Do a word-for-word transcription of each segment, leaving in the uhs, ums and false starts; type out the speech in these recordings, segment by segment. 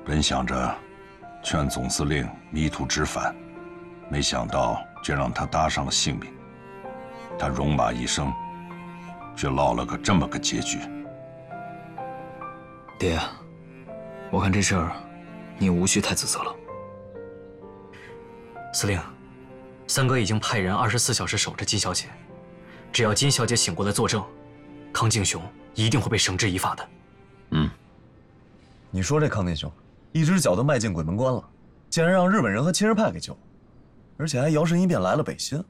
本想着劝总司令迷途知返，没想到却让他搭上了性命。他戎马一生，却落了个这么个结局。 爹，我看这事儿，你无需太自责了。 司令，三哥已经派人二十四小时守着金小姐，只要金小姐醒过来作证，康敬雄一定会被绳之以法的。 嗯， 你说这康敬雄，一只脚都迈进鬼门关了，竟然让日本人和亲日派给救了，而且还摇身一变来了北新。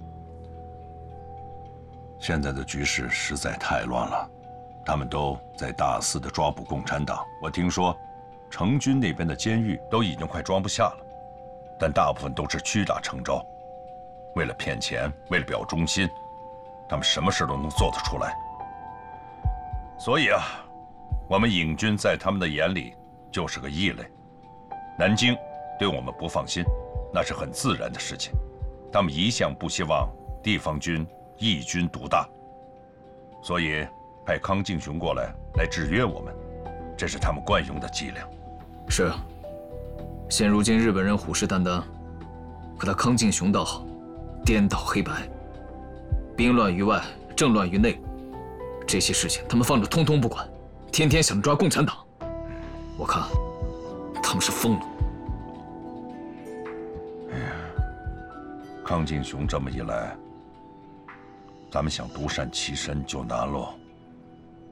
现在的局势实在太乱了，他们都在大肆的抓捕共产党。我听说，成军那边的监狱都已经快装不下了，但大部分都是屈打成招，为了骗钱，为了表忠心，他们什么事都能做得出来。所以啊，我们影军在他们的眼里就是个异类。南京对我们不放心，那是很自然的事情。他们一向不希望地方军一军独大，所以派康敬雄过来来制约我们，这是他们惯用的伎俩。 是，现如今日本人虎视眈眈，可他康敬雄倒好，颠倒黑白，兵乱于外，政乱于内，这些事情他们放着通通不管，天天想着抓共产党。我看他们是疯了。 哎呀，康敬雄这么一来，咱们想独善其身就难喽。